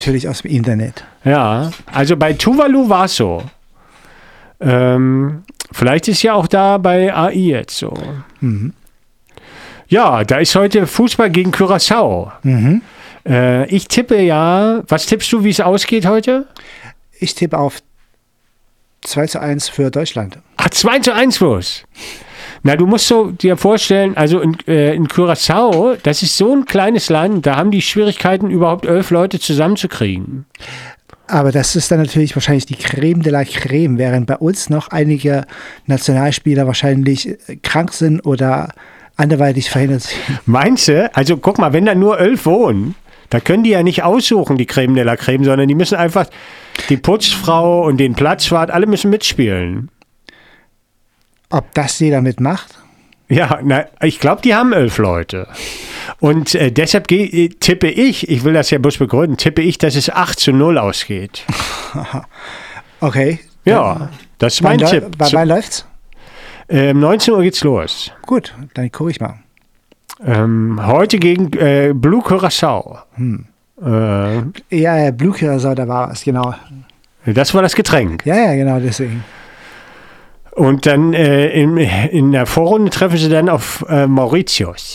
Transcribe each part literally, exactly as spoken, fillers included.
Natürlich aus dem Internet. Ja, also bei Tuvalu war es so. Ähm, vielleicht ist ja auch da bei A I jetzt so. Mhm. Ja, da ist heute Fußball gegen Curaçao. Mhm. Äh, ich tippe ja, was tippst du, wie es ausgeht heute? Ich tippe auf zwei zu eins für Deutschland. Ach, zwei zu eins bloß. Na, du musst so dir vorstellen, also in, äh, in Curaçao, das ist so ein kleines Land, da haben die Schwierigkeiten, überhaupt elf Leute zusammenzukriegen. Aber das ist dann natürlich wahrscheinlich die Creme de la Creme, während bei uns noch einige Nationalspieler wahrscheinlich krank sind oder anderweitig verhindert sind. Meinst du? Also guck mal, wenn da nur elf wohnen, da können die ja nicht aussuchen, die Creme de la Creme, sondern die müssen einfach, die Putzfrau und den Platzwart, alle müssen mitspielen. Ob das jeder mitmacht? Ja, na, ich glaube, die haben elf Leute. Und äh, deshalb geh, tippe ich, ich will das ja bloß begründen, tippe ich, dass es acht zu null ausgeht. Okay. Ja, das ist mein wann Tipp. Wann, wann läuft's? Ähm, neunzehn Uhr geht's los. Gut, dann gucke ich mal. Ähm, heute gegen äh, Blue Curaçao. Hm. Äh, ja, ja, Blue Curaçao, da war es, genau. Das war das Getränk. Ja, ja, genau, deswegen. Und dann äh, in, in der Vorrunde treffen sie dann auf äh, Mauritius.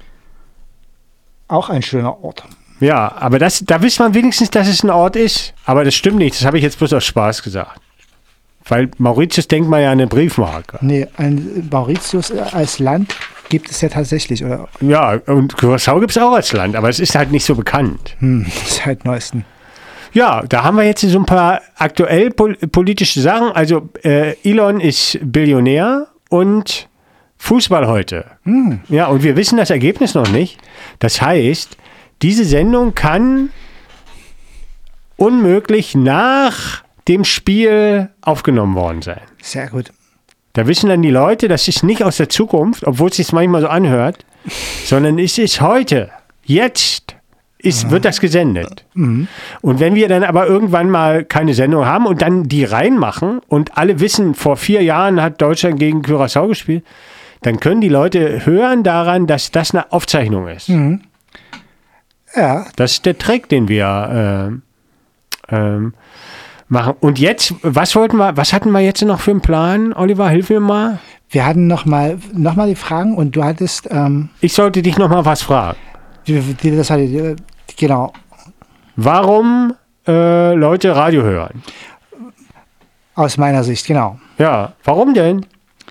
Auch ein schöner Ort. Ja, aber das, da wisst man wenigstens, dass es ein Ort ist. Aber das stimmt nicht, das habe ich jetzt bloß aus Spaß gesagt. Weil Mauritius denkt man ja an eine Briefmarke. Nee, ein Mauritius als Land gibt es ja tatsächlich, oder? Ja, und Curaçao gibt es auch als Land, aber es ist halt nicht so bekannt. Hm, seit neuesten. Ja, da haben wir jetzt so ein paar aktuell pol- politische Sachen. Also äh, Elon ist Billionär und Fußball heute. Hm. Ja, und wir wissen das Ergebnis noch nicht. Das heißt, diese Sendung kann unmöglich nach dem Spiel aufgenommen worden sein. Sehr gut. Da wissen dann die Leute, das ist nicht aus der Zukunft, obwohl es sich manchmal so anhört, sondern es ist heute, jetzt. Ist, wird das gesendet. Mhm. Und wenn wir dann aber irgendwann mal keine Sendung haben und dann die reinmachen und alle wissen, vor vier Jahren hat Deutschland gegen Curaçao gespielt, dann können die Leute hören daran, dass das eine Aufzeichnung ist. Mhm. Ja. Das ist der Trick, den wir äh, ähm, machen. Und jetzt, was wollten wir, was hatten wir jetzt noch für einen Plan, Oliver? Hilf mir mal. Wir hatten noch mal, noch mal die Fragen und du hattest... Ähm, ich sollte dich noch mal was fragen. Die, die, das hatte, genau. Warum äh, Leute Radio hören? Aus meiner Sicht, genau. Ja, warum denn?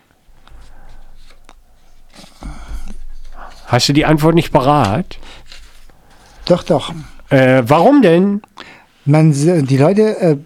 Hast du die Antwort nicht parat? Doch, doch. Äh, warum denn? Man, die Leute, äh,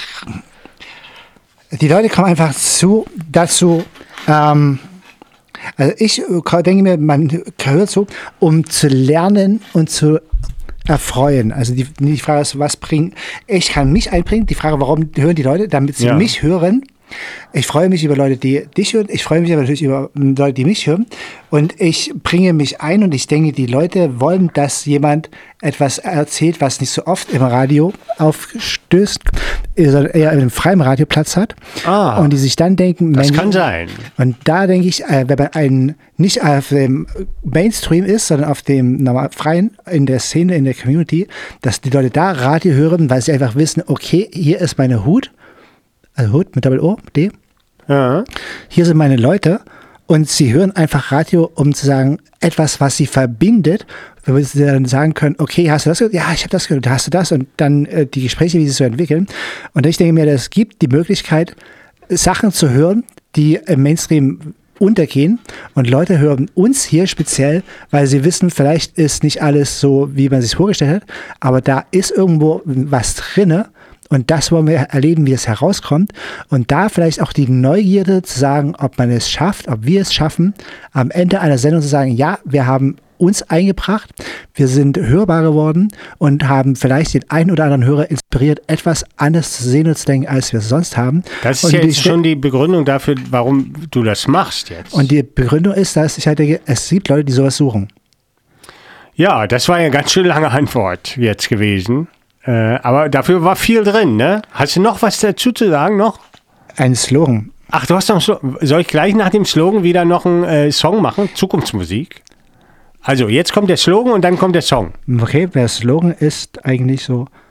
die Leute kommen einfach zu, dazu, ähm, also ich denke mir, man hört so, um zu lernen und zu erfreuen. Also die, die Frage ist, was bringt, ich kann mich einbringen. Die Frage, warum hören die Leute, damit sie ja. mich hören. Ich freue mich über Leute, die dich hören. Ich freue mich aber natürlich über Leute, die mich hören. Und ich bringe mich ein und ich denke, die Leute wollen, dass jemand etwas erzählt, was nicht so oft im Radio aufstößt, sondern eher einen freien Radioplatz hat. Ah, und die sich dann denken, das Mensch, kann sein. Und da denke ich, wenn man einen nicht auf dem Mainstream ist, sondern auf dem normal freien, in der Szene, in der Community, dass die Leute da Radio hören, weil sie einfach wissen, okay, hier ist meine Hut. Also Hut mit Doppel-O, D. Ja. Hier sind meine Leute und sie hören einfach Radio, um zu sagen, etwas, was sie verbindet, wo sie dann sagen können, okay, hast du das gehört? Ja, ich habe das gehört, hast du das? Und dann äh, die Gespräche, wie sie so entwickeln. Und ich denke mir, es gibt die Möglichkeit, Sachen zu hören, die im Mainstream untergehen und Leute hören uns hier speziell, weil sie wissen, vielleicht ist nicht alles so, wie man sich vorgestellt hat, aber da ist irgendwo was drinne. Und das wollen wir erleben, wie es herauskommt. Und da vielleicht auch die Neugierde zu sagen, ob man es schafft, ob wir es schaffen, am Ende einer Sendung zu sagen, ja, wir haben uns eingebracht, wir sind hörbar geworden und haben vielleicht den einen oder anderen Hörer inspiriert, etwas anders zu sehen und zu denken, als wir es sonst haben. Das ist und ja die, jetzt schon die Begründung dafür, warum du das machst jetzt. Und die Begründung ist, dass ich halt denke, es gibt Leute, die sowas suchen. Ja, das war ja eine ganz schön lange Antwort jetzt gewesen. Äh, aber dafür war viel drin, ne? Hast du noch was dazu zu sagen noch? Ein Slogan. Ach, du hast noch einen Slogan. Soll ich gleich nach dem Slogan wieder noch einen äh, Song machen? Zukunftsmusik? Also, jetzt kommt der Slogan und dann kommt der Song. Okay, der Slogan ist eigentlich so,